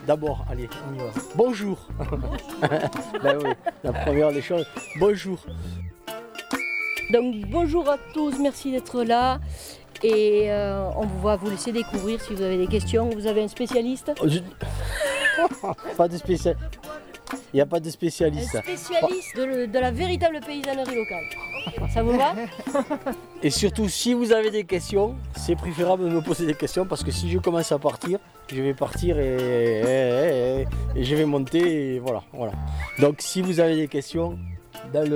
d'abord, allez, on y va. Bonjour. Ben oui, la première des choses, bonjour. Donc bonjour à tous, merci d'être là. Et on va vous laisser découvrir si vous avez des questions. Vous avez un spécialiste? Pas de spécial. Il n'y a pas de spécialiste. Un spécialiste de la véritable paysannerie locale. Ça vous va? Et surtout, si vous avez des questions, c'est préférable de me poser des questions parce que si je commence à partir, je vais partir et je vais monter et voilà. Donc si vous avez des questions, dans le